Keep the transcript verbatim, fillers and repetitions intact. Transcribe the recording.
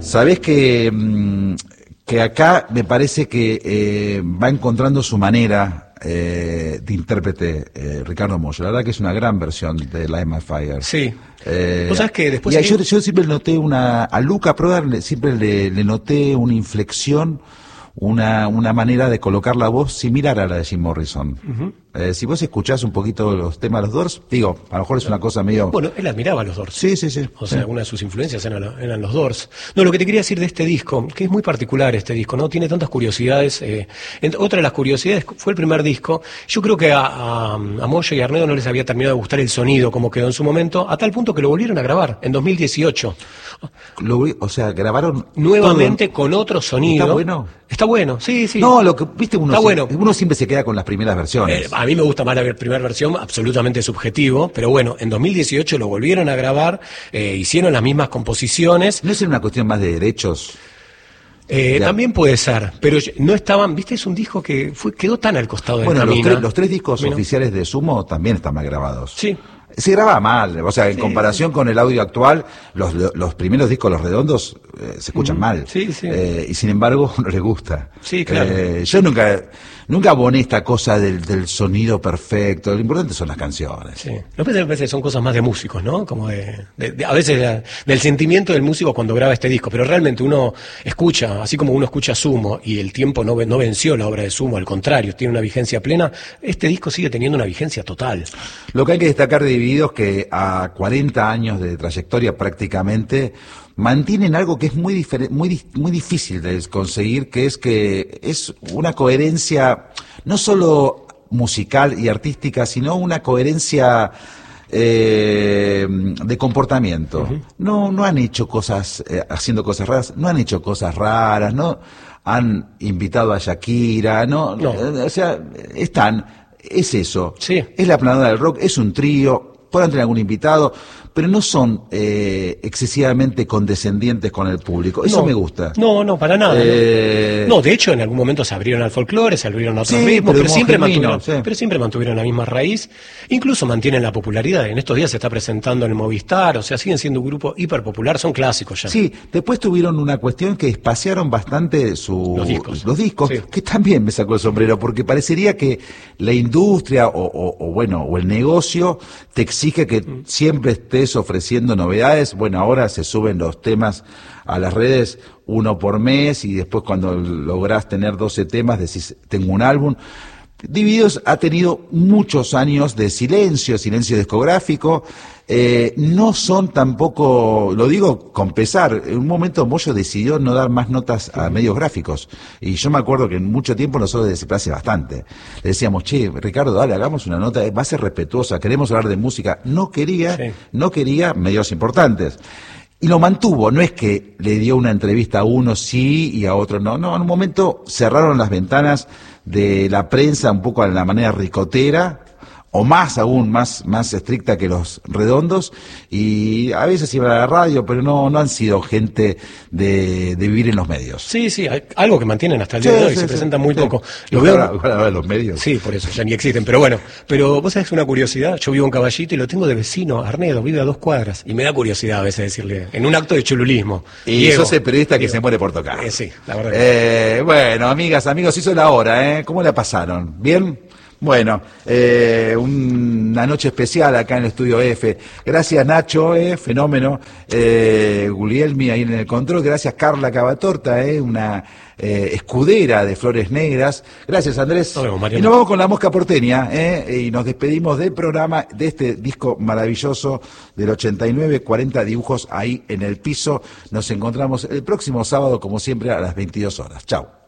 Sabés que, que acá me parece que eh, va encontrando su manera eh, de intérprete eh, Ricardo Mollo. La verdad que es una gran versión de Light My Fire. Sí. Eh, ¿Vos sabés que después y hay... yo, yo siempre noté una... A Luca Prodan le, siempre le, le noté una inflexión, una, una manera de colocar la voz similar a la de Jim Morrison. Uh-huh. Eh, si vos escuchás un poquito los temas de los Doors, digo, a lo mejor es una cosa medio... Bueno, él admiraba a los Doors. Sí, sí, sí. O sea, sí. alguna de sus influencias eran, eran los Doors. No, lo que te quería decir de este disco, que es muy particular este disco, ¿no? Tiene tantas curiosidades. Eh, entre, otra de las curiosidades fue el primer disco. Yo creo que a, a, a Mollo y a Arnedo no les había terminado de gustar el sonido como quedó en su momento, a tal punto que lo volvieron a grabar en dos mil dieciocho. Lo, o sea, grabaron... Nuevamente todo. Con otro sonido. ¿Está bueno? Está bueno, sí, sí. No, lo que, viste, uno, Está se, bueno. uno siempre se queda con las primeras versiones. Eh, a mí me gusta más la primera versión, absolutamente subjetivo, pero bueno, en dos mil dieciocho lo volvieron a grabar, eh, hicieron las mismas composiciones. ¿No es una cuestión más de derechos? Eh, también puede ser, pero no estaban, viste, es un disco que fue, quedó tan al costado del bueno, camino. Bueno, los, tres, los tres discos Bueno. oficiales de Sumo también están mal grabados. Sí. Se grababa mal, o sea, en sí, comparación sí. con el audio actual, los, los primeros discos, los redondos, eh, se escuchan mm, mal. Sí, sí. Eh, y sin embargo, no les gusta. Sí, claro. Eh, yo nunca, nunca aboné esta cosa del, del sonido perfecto. Lo importante son las canciones. Sí. Lo que pasa es que son cosas más de músicos, ¿no? Como de, de, de a veces de, del sentimiento del músico cuando graba este disco. Pero realmente uno escucha, así como uno escucha Sumo y el tiempo no, no venció la obra de Sumo, al contrario, tiene una vigencia plena, este disco sigue teniendo una vigencia total. Lo que hay que destacar de Divididos que a cuarenta años de trayectoria prácticamente mantienen algo que es muy difer- muy muy difícil de conseguir, que es que es una coherencia no solo musical y artística, sino una coherencia eh, de comportamiento. Uh-huh. No no han hecho cosas eh, haciendo cosas raras, no han hecho cosas raras, no han invitado a Shakira, no, no. o sea, están es eso, sí. Es la planadora del rock, es un trío, pueden tener algún invitado, pero no son eh, excesivamente condescendientes con el público. Eso no, me gusta. No, no, para nada. Eh... No. no, de hecho, en algún momento se abrieron al folclore, se abrieron a otros sí, ritmos, pero, pero, siempre genuino, mantuvieron, sí. pero siempre mantuvieron la misma raíz. Incluso mantienen la popularidad. En estos días se está presentando en el Movistar, o sea, siguen siendo un grupo hiperpopular, son clásicos ya. Sí, después tuvieron una cuestión que espaciaron bastante su, los discos, los discos sí. Que también me sacó el sombrero, porque parecería que la industria o, o, o bueno, o el negocio te exige que mm. siempre estés ofreciendo novedades. Bueno, ahora se suben los temas a las redes uno por mes y después cuando lográs tener doce temas decís, tengo un álbum. Divididos ha tenido muchos años de silencio, silencio discográfico. Eh, no son tampoco, lo digo con pesar, en un momento Mollo decidió no dar más notas a medios gráficos. Y yo me acuerdo que en mucho tiempo nosotros les place bastante. Le decíamos, che, Ricardo, dale, hagamos una nota, va a ser respetuosa, queremos hablar de música. No quería, sí. no quería medios importantes. Y lo mantuvo, no es que le dio una entrevista a uno sí y a otro no. No, en un momento cerraron las ventanas de la prensa un poco a la manera ricotera, o más aún, más, más estricta que los redondos, y a veces iban a la radio, pero no, no han sido gente de, de vivir en los medios. Sí, sí, hay algo que mantienen hasta el día sí, de hoy, sí, se sí, presenta muy sí. poco. Lo veo ahora los medios. Sí, por eso, ya ni existen, pero bueno. Pero vos sabés una curiosidad, yo vivo en Caballito y lo tengo de vecino, Arnedo, vive a dos cuadras, y me da curiosidad a veces decirle, en un acto de chululismo. Y Diego, sos el periodista que Diego. se muere por tocar. Eh, sí, la verdad. Que eh, sí. Bueno, amigas, amigos, hizo la hora, ¿eh? ¿Cómo la pasaron? ¿Bien? Bueno, eh, una noche especial acá en el Estudio F. Gracias Nacho, eh, fenómeno. Eh, Guglielmi ahí en el control. Gracias Carla Cavatorta, eh, una eh, escudera de Flores Negras. Gracias Andrés. Nos vemos, y nos vamos con La Mosca Porteña, eh, y nos despedimos del programa, de este disco maravilloso del ochenta y nueve, cuarenta dibujos ahí en el piso. Nos encontramos el próximo sábado, como siempre, a las veintidós horas. Chau.